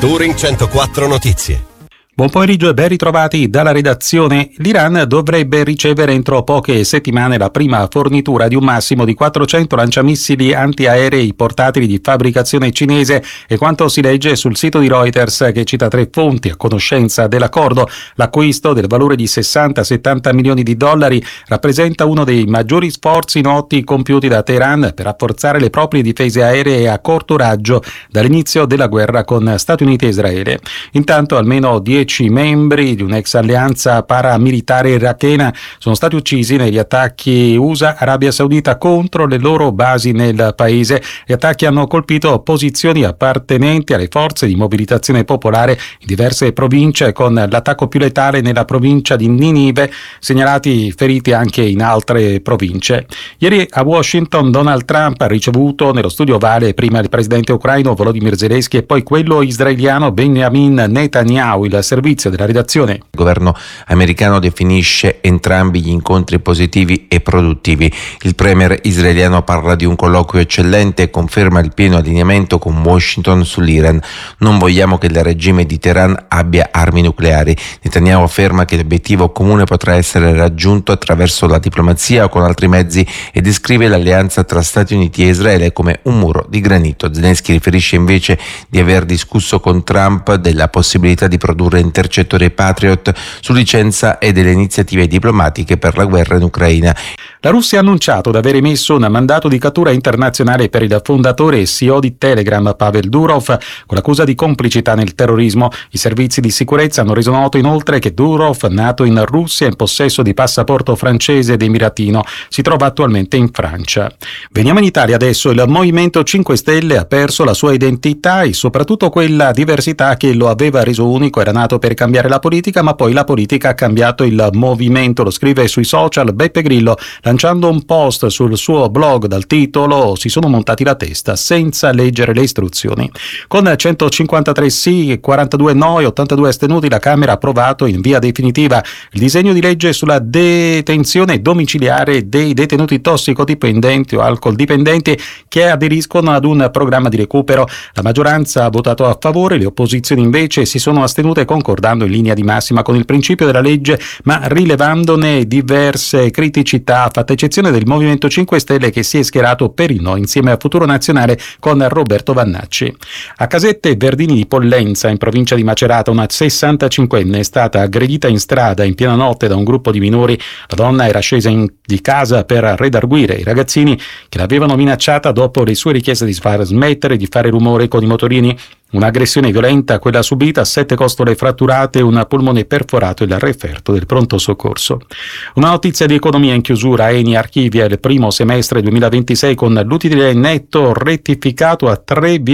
Touring 104 Notizie. Buon pomeriggio e ben ritrovati dalla redazione. L'Iran dovrebbe ricevere entro poche settimane la prima fornitura di un massimo di 400 lanciamissili antiaerei portatili di fabbricazione cinese, e quanto si legge sul sito di Reuters, che cita 3 fonti a conoscenza dell'accordo. L'acquisto, del valore di 60-70 milioni di dollari, rappresenta uno dei maggiori sforzi noti compiuti da Teheran per rafforzare le proprie difese aeree a corto raggio dall'inizio della guerra con Stati Uniti e Israele. Intanto almeno 10 membri di un'ex alleanza paramilitare irachena sono stati uccisi negli attacchi USA-Arabia Saudita contro le loro basi nel paese. Gli attacchi hanno colpito posizioni appartenenti alle forze di mobilitazione popolare in diverse province, con l'attacco più letale nella provincia di Ninive, segnalati feriti anche in altre province. Ieri a Washington Donald Trump ha ricevuto nello studio ovale prima il presidente ucraino Volodymyr Zelensky e poi quello israeliano Benjamin Netanyahu. Il servizio della redazione. Il governo americano definisce entrambi gli incontri positivi e produttivi. Il premier israeliano parla di un colloquio eccellente e conferma il pieno allineamento con Washington sull'Iran. Non vogliamo che il regime di Teheran abbia armi nucleari. Netanyahu afferma che l'obiettivo comune potrà essere raggiunto attraverso la diplomazia o con altri mezzi e descrive l'alleanza tra Stati Uniti e Israele come un muro di granito. Zelensky riferisce invece di aver discusso con Trump della possibilità di produrre intercettori Patriot su licenza e delle iniziative diplomatiche per la guerra in Ucraina. La Russia ha annunciato di aver emesso un mandato di cattura internazionale per il fondatore e CEO di Telegram, Pavel Durov, con l'accusa di complicità nel terrorismo. I servizi di sicurezza hanno reso noto inoltre che Durov, nato in Russia in possesso di passaporto francese ed emiratino, si trova attualmente in Francia. Veniamo in Italia adesso. Il Movimento 5 Stelle ha perso la sua identità e soprattutto quella diversità che lo aveva reso unico. Era nato per cambiare la politica, ma poi la politica ha cambiato il movimento. Lo scrive sui social Beppe Grillo, lanciando un post sul suo blog dal titolo "Si sono montati la testa senza leggere le istruzioni". Con 153 sì, 42 no e 82 astenuti, la Camera ha approvato in via definitiva il disegno di legge sulla detenzione domiciliare dei detenuti tossicodipendenti o alcoldipendenti che aderiscono ad un programma di recupero. La maggioranza ha votato a favore, le opposizioni invece si sono astenute, concordando in linea di massima con il principio della legge, ma rilevandone diverse criticità, fatta eccezione del Movimento 5 Stelle, che si è schierato per il no insieme a Futuro Nazionale con Roberto Vannacci. A Casette Verdini di Pollenza, in provincia di Macerata, una 65enne è stata aggredita in strada in piena notte da un gruppo di minori. La donna era scesa di casa per redarguire i ragazzini che l'avevano minacciata dopo le sue richieste di far smettere di fare rumore con i motorini. Un'aggressione violenta, quella subita, 7 costole fratturate, un polmone perforato e il referto del pronto soccorso. Una notizia di economia in chiusura. Eni archivia il primo semestre 2026 con l'utile netto rettificato a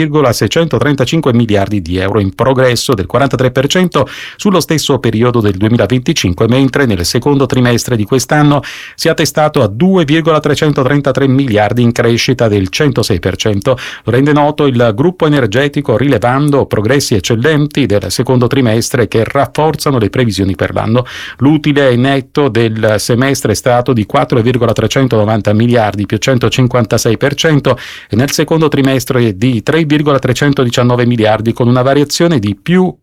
3,635 miliardi di euro, in progresso del 43% sullo stesso periodo del 2025, mentre nel secondo trimestre di quest'anno si è attestato a 2,333 miliardi, in crescita del 106%. Lo rende noto il gruppo energetico, rilevando progressi eccellenti del secondo trimestre che rafforzano le previsioni per l'anno. L'utile netto del semestre è stato di 4,390 miliardi, più 156%, e nel secondo trimestre di 3,319 miliardi, con una variazione di più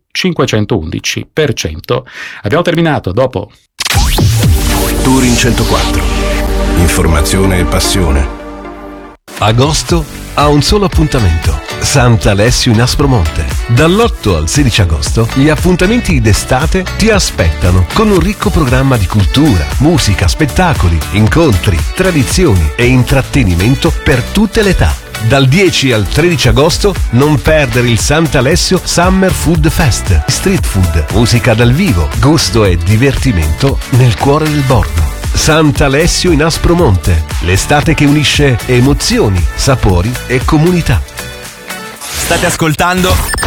511%. Abbiamo terminato, dopo. Touring 104. Informazione e passione. Agosto ha un solo appuntamento: Sant'Alessio in Aspromonte. Dall'8 al 16 agosto gli appuntamenti d'estate ti aspettano, con un ricco programma di cultura, musica, spettacoli, incontri, tradizioni e intrattenimento per tutte le età. Dal 10 al 13 agosto non perdere il Sant'Alessio Summer Food Fest. Street food, musica dal vivo, gusto e divertimento nel cuore del borgo. Sant'Alessio in Aspromonte, l'estate che unisce emozioni, sapori e comunità. State ascoltando